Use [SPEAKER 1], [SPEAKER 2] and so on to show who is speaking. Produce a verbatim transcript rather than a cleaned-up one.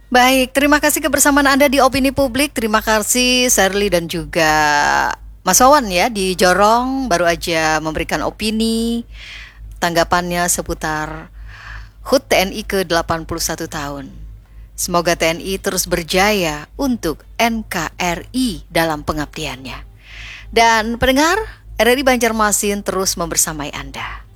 [SPEAKER 1] Baik, terima kasih kebersamaan Anda di Opini Publik. Terima kasih Shirley dan juga Mas Wawan ya di Jorong baru aja memberikan opini tanggapannya seputar H U T T N I ke delapan puluh satu tahun. Semoga T N I terus berjaya untuk N K R I dalam pengabdiannya. Dan pendengar, R R I Banjarmasin terus membersamai Anda.